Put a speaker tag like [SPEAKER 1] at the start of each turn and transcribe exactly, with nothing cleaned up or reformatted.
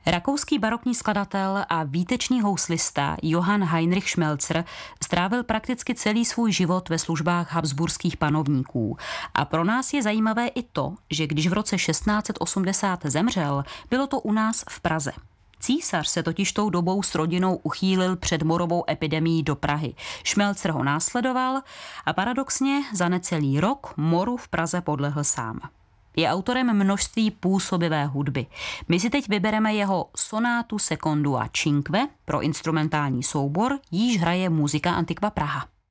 [SPEAKER 1] Rakouský barokní skladatel a výtečný houslista Johann Heinrich Schmelzer strávil prakticky celý svůj život ve službách habsburských panovníků. A pro nás je zajímavé i to, že když v roce šestnáct set osmdesát zemřel, bylo to u nás v Praze. Císař se totiž tou dobou s rodinou uchýlil před morovou epidemií do Prahy. Schmelzer ho následoval a paradoxně za necelý rok moru v Praze podlehl sám. Je autorem množství působivé hudby. My si teď vybereme jeho sonátu secondua cinque pro instrumentální soubor, jíž hraje Musica Antiqua Praha.